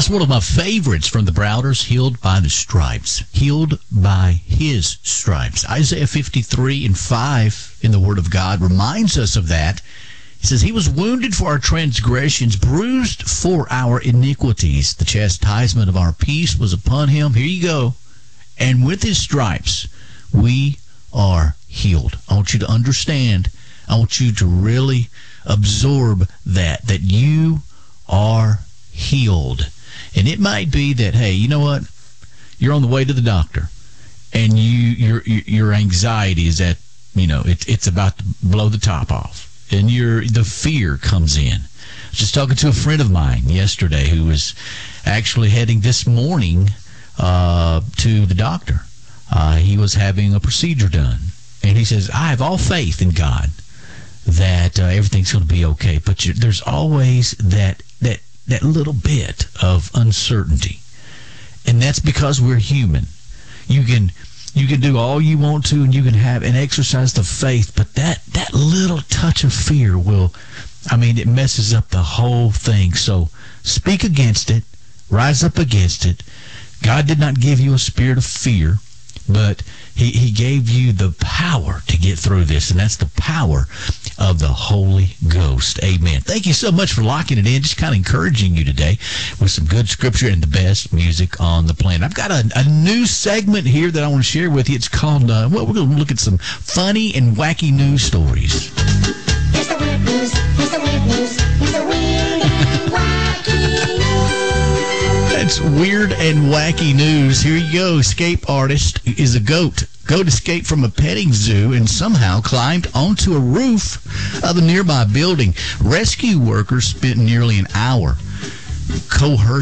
That's one of my favorites from the Browders, Healed by the Stripes. Healed by His Stripes. Isaiah 53:5 in the Word of God reminds us of that. It says, He was wounded for our transgressions, bruised for our iniquities. The chastisement of our peace was upon Him. Here you go. And with His stripes, we are healed. I want you to understand. I want you to really absorb that you are healed. And it might be that, hey, you know what? You're on the way to the doctor, and your anxiety is at, it's about to blow the top off. And the fear comes in. I was just talking to a friend of mine yesterday who was actually heading this morning to the doctor. He was having a procedure done. And he says, I have all faith in God that everything's going to be okay. But there's always that little bit of uncertainty. And that's because we're human. You can do all you want to, and you can have and exercise the faith, but that little touch of fear it messes up the whole thing. So speak against it, rise up against it. God did not give you a spirit of fear, but He gave you the power to get through this, and that's the power of the Holy Ghost. Amen. Thank you so much for locking it in, just kind of encouraging you today with some good scripture and the best music on the planet. I've got a new segment here that I want to share with you. It's called, we're going to look at some funny and wacky news stories. Here's the weird news, here's the weird news, here's the weird and wacky news. That's weird and wacky news. Here you go. Escape artist is a goat. Goat escaped from a petting zoo and somehow climbed onto a roof of a nearby building. Rescue workers spent nearly an hour coercing